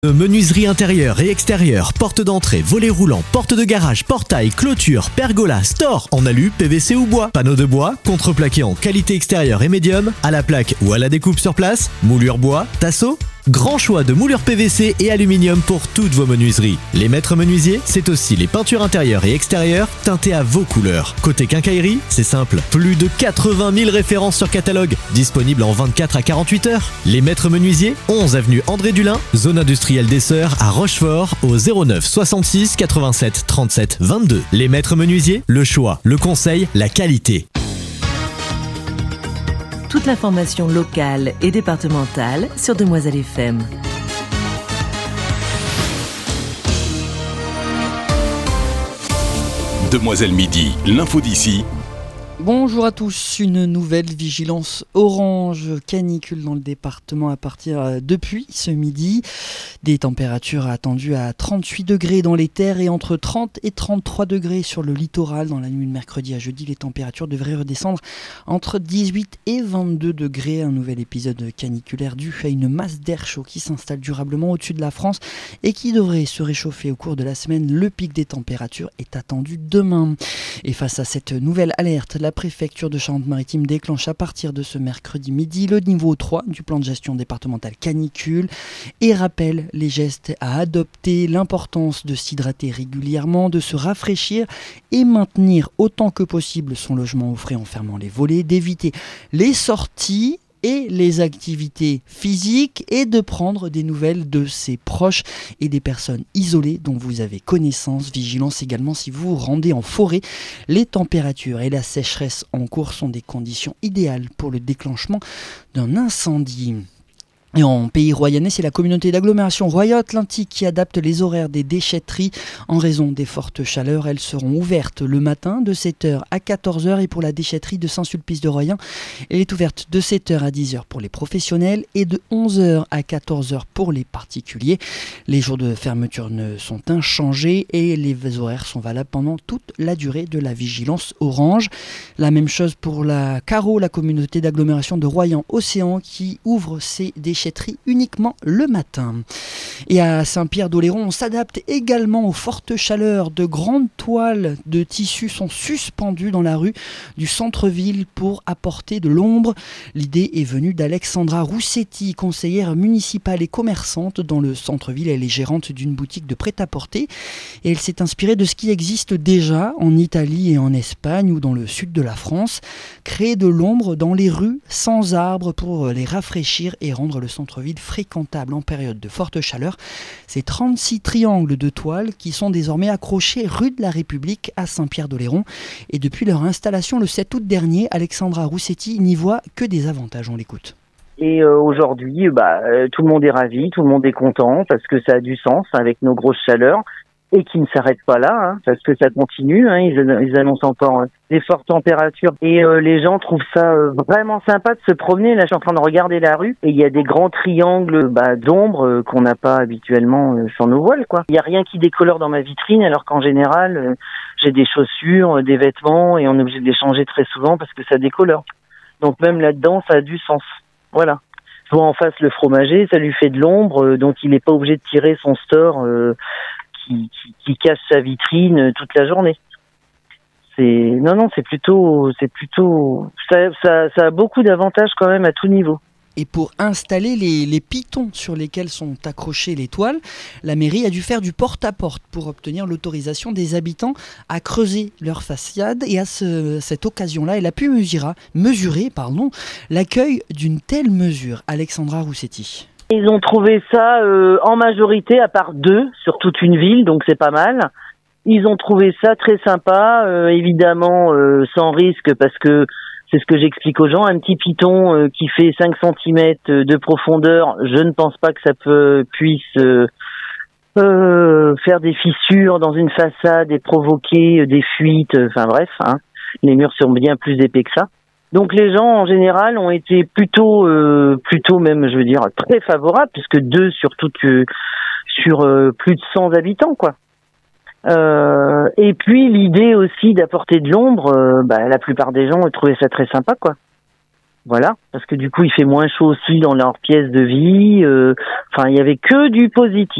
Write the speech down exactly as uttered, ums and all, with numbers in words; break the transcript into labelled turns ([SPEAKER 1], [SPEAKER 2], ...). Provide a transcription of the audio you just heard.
[SPEAKER 1] De menuiserie intérieure et extérieure, porte d'entrée, volets roulants, porte de garage, portail, clôture, pergola, store en alu, P V C ou bois, panneaux de bois, contreplaqué en qualité extérieure et médium, à la plaque ou à la découpe sur place, moulure bois, tasseau. Grand choix de moulures P V C et aluminium pour toutes vos menuiseries. Les maîtres menuisiers, c'est aussi les peintures intérieures et extérieures teintées à vos couleurs. Côté quincaillerie, c'est simple, plus de quatre-vingt mille références sur catalogue, disponibles en vingt-quatre à quarante-huit heures. Les maîtres menuisiers, onze avenue André Dulin, zone industrielle des Sœurs à Rochefort, au zéro neuf soixante-six quatre-vingt-sept trente-sept vingt-deux. Les maîtres menuisiers, le choix, le conseil, la qualité.
[SPEAKER 2] Toute l'information locale et départementale sur Demoiselle F M.
[SPEAKER 3] Demoiselle Midi, l'info d'ici.
[SPEAKER 4] Bonjour à tous, une nouvelle vigilance orange canicule dans le département à partir depuis ce midi. Des températures attendues à trente-huit degrés dans les terres et entre trente et trente-trois degrés sur le littoral. Dans la nuit de mercredi à jeudi, les températures devraient redescendre entre dix-huit et vingt-deux degrés. Un nouvel épisode caniculaire dû à une masse d'air chaud qui s'installe durablement au-dessus de la France et qui devrait se réchauffer au cours de la semaine. Le pic des températures est attendu demain. Et face à cette nouvelle alerte, la La préfecture de Charente-Maritime déclenche à partir de ce mercredi midi le niveau trois du plan de gestion départemental canicule et rappelle les gestes à adopter, l'importance de s'hydrater régulièrement, de se rafraîchir et maintenir autant que possible son logement au frais en fermant les volets, d'éviter les sorties et les activités physiques et de prendre des nouvelles de ses proches et des personnes isolées dont vous avez connaissance. Vigilance également si vous vous rendez en forêt. Les températures et la sécheresse en cours sont des conditions idéales pour le déclenchement d'un incendie. Et en pays royannais, c'est la communauté d'agglomération Royan-Atlantique qui adapte les horaires des déchetteries en raison des fortes chaleurs. Elles seront ouvertes le matin de sept heures à quatorze heures et pour la déchetterie de Saint-Sulpice de Royan, elle est ouverte de sept heures à dix heures pour les professionnels et de onze heures à quatorze heures pour les particuliers. Les jours de fermeture ne sont inchangés et les horaires sont valables pendant toute la durée de la vigilance orange. La même chose pour la Carreau, la communauté d'agglomération de Royan-Océan qui ouvre ses déchetteries uniquement le matin. Et à Saint-Pierre-d'Oléron, on s'adapte également aux fortes chaleurs. De grandes toiles de tissu sont suspendues dans la rue du centre-ville pour apporter de l'ombre. L'idée est venue d'Alexandra Roussetti, conseillère municipale et commerçante dans le centre-ville. Elle est gérante d'une boutique de prêt-à-porter et elle s'est inspirée de ce qui existe déjà en Italie et en Espagne ou dans le sud de la France. Créer de l'ombre dans les rues sans arbres pour les rafraîchir et rendre le centre-ville fréquentable en période de forte chaleur. Ces trente-six triangles de toile qui sont désormais accrochés rue de la République à Saint-Pierre-d'Oléron. Et depuis leur installation le sept août dernier, Alexandra Roussetti n'y voit que des avantages. On l'écoute.
[SPEAKER 5] Et euh, aujourd'hui, bah, euh, tout le monde est ravi, tout le monde est content parce que ça a du sens avec nos grosses chaleurs et qui ne s'arrêtent pas là, hein, parce que ça continue. Hein, ils, ils annoncent encore euh, des fortes températures et euh, les gens trouvent ça euh, vraiment sympa de se promener. Là, je suis en train de regarder la rue et il y a des grands triangles bah, d'ombre euh, qu'on n'a pas habituellement euh, sur nos voiles, quoi. Il y a rien qui décolore dans ma vitrine, alors qu'en général, euh, j'ai des chaussures, euh, des vêtements et on est obligé de les changer très souvent parce que ça décolore. Donc même là-dedans, ça a du sens. Voilà. Je vois en face le fromager, ça lui fait de l'ombre, euh, donc il n'est pas obligé de tirer son store euh, qui, qui, qui cache sa vitrine euh, toute la journée. C'est non non, c'est plutôt c'est plutôt ça, ça ça a beaucoup d'avantages quand même à tout niveau.
[SPEAKER 4] Et pour installer les, les pitons sur lesquels sont accrochées les toiles, la mairie a dû faire du porte-à-porte pour obtenir l'autorisation des habitants à creuser leur façade. Et à ce, cette occasion-là, elle a pu mesurer, mesurer pardon, l'accueil d'une telle mesure. Alexandra Roussetti.
[SPEAKER 5] Ils ont trouvé ça euh, en majorité, à part deux, sur toute une ville, donc c'est pas mal. Ils ont trouvé ça très sympa, euh, évidemment euh, sans risque parce que c'est ce que j'explique aux gens. Un petit piton euh, qui fait cinq centimètres de profondeur, je ne pense pas que ça peut, puisse euh, euh, faire des fissures dans une façade et provoquer des fuites. Enfin bref, hein. Les murs sont bien plus épais que ça. Donc les gens en général ont été plutôt, euh, plutôt même, je veux dire, très favorables, puisque deux sur toute, euh, sur euh, plus de cent habitants, quoi. Euh, et puis l'idée aussi d'apporter de l'ombre, euh, bah, la plupart des gens ont trouvé ça très sympa, quoi. Voilà, parce que du coup, il fait moins chaud aussi dans leur pièce de vie. euh, Enfin, il y avait que du positif.